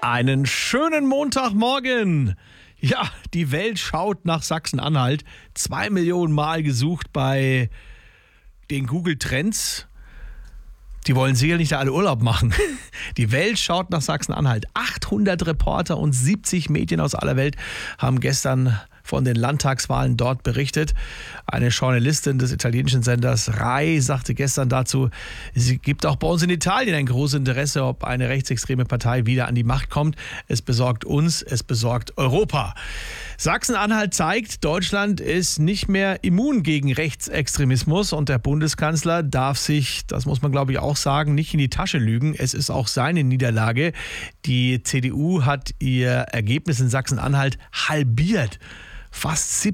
Einen schönen Montagmorgen. Ja, die Welt schaut nach Sachsen-Anhalt. 2 Millionen Mal gesucht bei den Google Trends. Die wollen sicherlich da alle Urlaub machen. Die Welt schaut nach Sachsen-Anhalt. 800 Reporter und 70 Medien aus aller Welt haben gestern von den Landtagswahlen dort berichtet. Eine Journalistin des italienischen Senders Rai sagte gestern dazu, es gibt auch bei uns in Italien ein großes Interesse, ob eine rechtsextreme Partei wieder an die Macht kommt. Es besorgt uns, es besorgt Europa. Sachsen-Anhalt zeigt, Deutschland ist nicht mehr immun gegen Rechtsextremismus und der Bundeskanzler darf sich, das muss man glaube ich auch sagen, nicht in die Tasche lügen. Es ist auch seine Niederlage. Die CDU hat ihr Ergebnis in Sachsen-Anhalt halbiert. Fast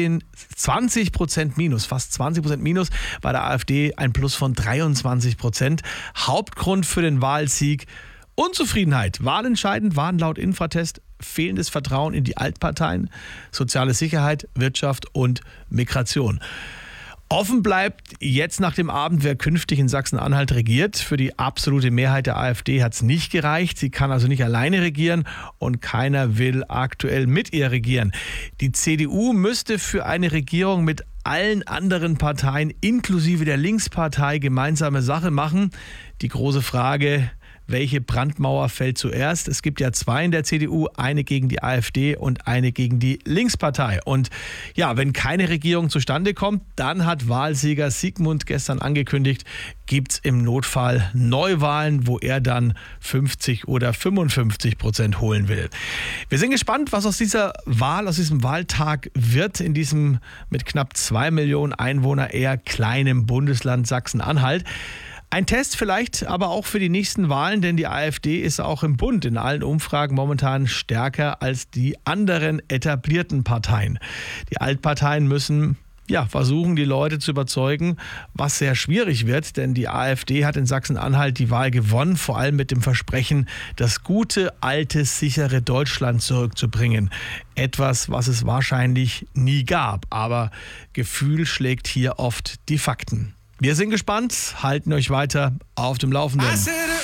20% minus, bei der AfD ein Plus von 23%. Hauptgrund für den Wahlsieg: Unzufriedenheit. Wahlentscheidend waren laut Infratest fehlendes Vertrauen in die Altparteien, soziale Sicherheit, Wirtschaft und Migration. Offen bleibt jetzt nach dem Abend, wer künftig in Sachsen-Anhalt regiert. Für die absolute Mehrheit der AfD hat es nicht gereicht. Sie kann also nicht alleine regieren und keiner will aktuell mit ihr regieren. Die CDU müsste für eine Regierung mit allen anderen Parteien, inklusive der Linkspartei, gemeinsame Sache machen. Die große Frage: Welche Brandmauer fällt zuerst? Es gibt ja zwei in der CDU, eine gegen die AfD und eine gegen die Linkspartei. Und ja, wenn keine Regierung zustande kommt, dann hat Wahlsieger Sigmund gestern angekündigt, gibt es im Notfall Neuwahlen, wo er dann 50 oder 55% holen will. Wir sind gespannt, was aus dieser Wahl, aus diesem Wahltag wird, in diesem mit knapp 2 Millionen Einwohnern eher kleinen Bundesland Sachsen-Anhalt. Ein Test vielleicht aber auch für die nächsten Wahlen, denn die AfD ist auch im Bund in allen Umfragen momentan stärker als die anderen etablierten Parteien. Die Altparteien müssen versuchen, die Leute zu überzeugen, was sehr schwierig wird, denn die AfD hat in Sachsen-Anhalt die Wahl gewonnen, vor allem mit dem Versprechen, das gute, alte, sichere Deutschland zurückzubringen. Etwas, was es wahrscheinlich nie gab, aber Gefühl schlägt hier oft die Fakten. Wir sind gespannt, halten euch weiter auf dem Laufenden.